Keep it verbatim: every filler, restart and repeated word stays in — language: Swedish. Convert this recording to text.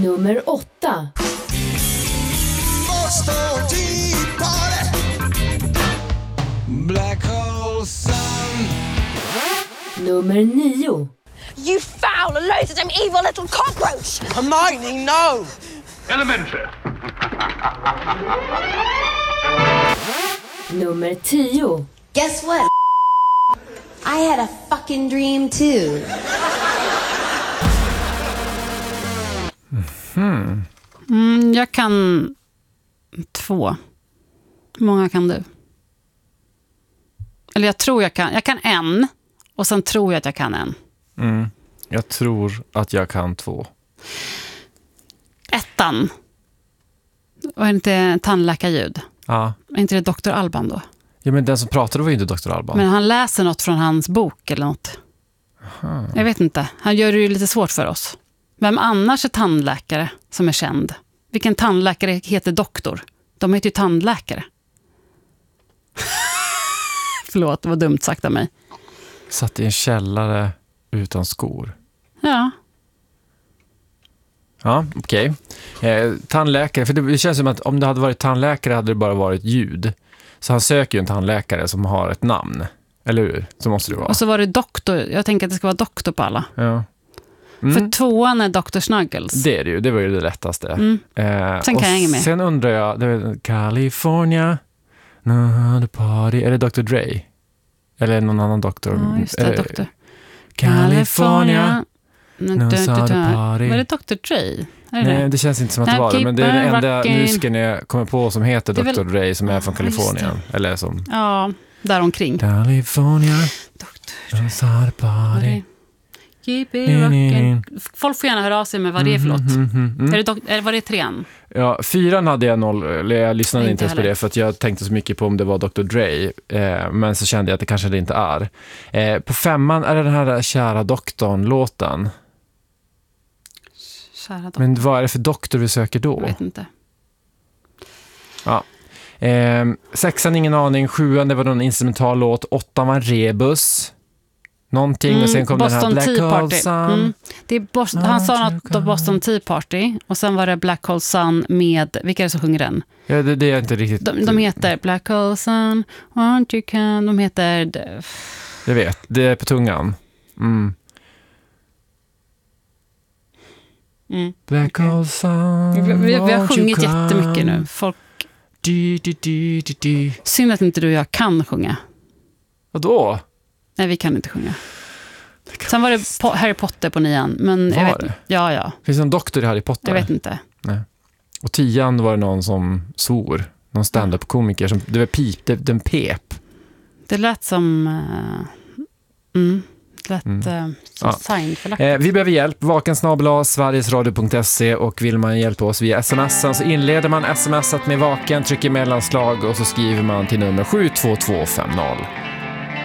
Nummer åtta. Black hole sun. Nummer nio. You foul, loathsome, evil little cockroach! Hermione, no! Elementary. Nummer tio. Guess what? I had a fucking dream too. Mm. Mm, jag kan två. Hur många kan du? Eller jag tror jag kan. Jag kan en. Och sen tror jag att jag kan en. Mm. Jag tror att jag kan två. Ettan. Och är inte tandläkarljud? Ja. Är inte det doktor Alban då? Ja, men den som pratade var ju inte doktor Alban. Men han läser något från hans bok eller något. Aha. Jag vet inte. Han gör det ju lite svårt för oss. Vem annars är tandläkare som är känd? Vilken tandläkare heter doktor? De heter ju tandläkare. Förlåt, det var dumt sagt av mig. Satt i en källare utan skor. Ja. Ja, okej. Okay. Eh, tandläkare, för det känns som att om det hade varit tandläkare hade det bara varit ljud. Så han söker ju en tandläkare som har ett namn. Eller hur? Så måste det vara. Och så var det doktor. Jag tänker att det ska vara doktor på alla. Ja. Mm. För tvåan är doktor Snuggles. Det är det ju, det var ju det lättaste. Mm. Eh, sen kan jag hänga med. Sen undrar jag, det är California, no, the party. Är det doktor Dre? Eller någon annan doktor? Ja, just det, det doktor. California, no, no, the party. Var det doktor Dre? Är det Nej, det? det känns inte som att det var det. Men det är den enda musiken jag kommer på som heter doktor väl... Dre som är från Kalifornien. Eller som... Ja, där omkring. California, doktor no, the party. Keep it rockin'. Folk får gärna höra av sig med vad det är för låt. Mm, mm, mm. Är det dok- eller var det trean? Ja, fyran hade jag noll, eller jag lyssnade inte, inte ens på det för att jag tänkte så mycket på om det var doktor Dre, eh, men så kände jag att det kanske det inte är. Eh, på femman är det den här kära doktorn-låten. Kära doktor. Men vad är det för doktor vi söker då? Jag vet inte. Ja. Eh, sexan, ingen aning. Sjuan, det var någon instrumental låt. Åttan var Rebus. Någonting mm, och sen kom Boston den här Black Tea Hole Party. Sun. Mm. Det är Bos- oh, han sa något om Boston Tea Party och sen var det Black Hole Sun med, vilka är det som sjunger den? Ja, det, det är inte riktigt. De, de heter Black Hole Sun, Won't You Can, de heter... Jag vet, det är på tungan. Mm. Mm. Black okay. Hole Sun. Vi, vi, vi har sjungit jättemycket nu. Folk... Du, du, du, du, du. Synd att inte du och jag kan sjunga. Vadå? Nej, vi kan inte sjunga. Sen var det po- Harry Potter på nian. Men jag vet, det? Ja, ja. Finns det en doktor i Harry Potter? Jag vet inte. Nej. Och tian var det någon som svor. Någon stand-up-komiker. Som, det var pip, det, den pep. Det lät som... Uh, mm, det lät mm. uh, som ja. signförlagt. Eh, vi behöver hjälp. vaken snabel-a sverigesradio punkt se och vill man hjälpa oss via sms så inleder man smsat med vaken, trycker mellanslag och så skriver man till nummer sju två två fem noll.